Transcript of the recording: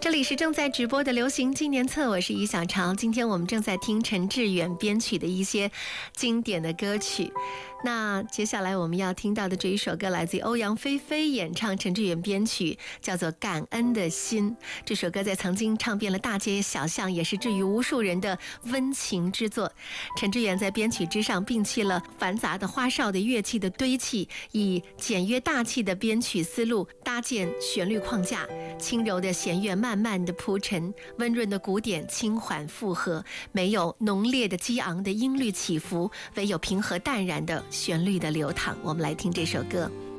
这里是正在直播的流行纪念册，我是易小潮。今天我们正在听陈志远编曲的一些经典的歌曲。那接下来我们要听到的这一首歌来自欧阳菲菲演唱，陈志远编曲，叫做《感恩的心》。这首歌在曾经唱遍了大街小巷，也是治愈无数人的温情之作。陈志远在编曲之上摒弃了繁杂的花哨的乐器的堆砌，以简约大气的编曲思路搭建旋律框架，轻柔的弦乐慢慢的铺陈，温润的鼓点轻缓附和，没有浓烈的激昂的音律起伏，唯有平和淡然的旋律的流淌。我们来听这首歌。